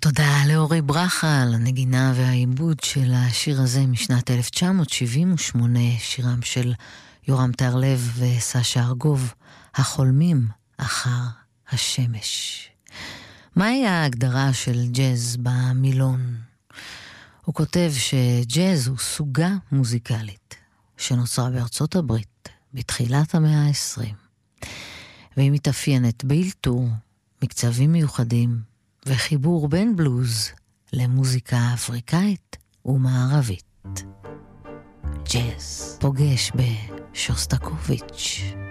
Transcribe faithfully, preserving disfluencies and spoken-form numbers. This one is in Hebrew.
תודה לאורי ברכה על הנגינה והעיבוד של השיר הזה משנת אלף תשע מאות שבעים ושמונה, שירם של יורם תיארלב וסשה ארגוב, החולמים אחר השמש. מהי ההגדרה של ג'אז במילון? הוא כותב שג'אז הוא סוגה מוזיקלית שנוצרה בארצות הברית בתחילת המאה ה-עשרים, והיא מתאפיינת באלתור, מקצבים מיוחדים וחיבור בין בלוז למוזיקה אפריקאית ומערבית. ג'אז פוגש בשוסטקוביץ'.